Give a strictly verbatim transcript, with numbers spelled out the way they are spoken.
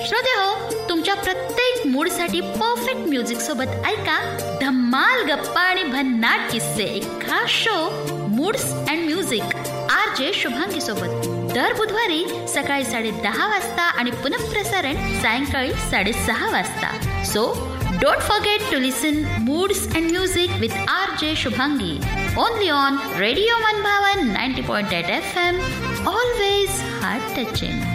श्रोते हो, तुमच्या प्रत्येक मूडसाठी परफेक्ट म्युझिक सोबत ऐका धम्माल गप्पा आणि भन्नाट किस्से, एक खास show moods and music R J Shubhangi सोबत दर बुधवारी सकाळी साडे दहा वाजता आणि पुनःप्रसारण सायंकाळी साडेसहा वाजता. So don't forget to listen moods and music with R J Shubhangi only on radio मनभावन ninety point eight F M. Always heart touching.